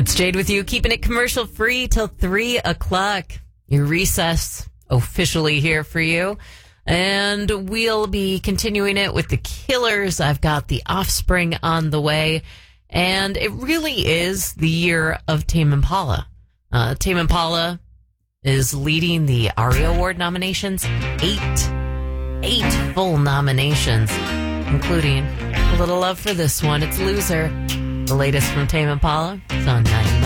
It's Jade with you, keeping it commercial free till 3 o'clock. Your recess officially here for you. And we'll be continuing it with the Killers. I've got the Offspring on the way. And it really is the year of Tame Impala. Tame Impala is leading the ARIA Award nominations. Eight full nominations, including a little love for this one. It's Loser, the latest from Tame Impala. It's on 90.